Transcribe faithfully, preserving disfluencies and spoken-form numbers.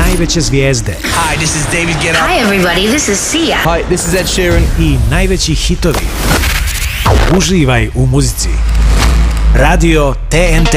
najveće zvijezde. Hi, this is David Guetta. Hi everybody, this is Sia. Hi, this is Ed Sheeran. I najveći hitovi. Uživaj u muzici. Radio T N T.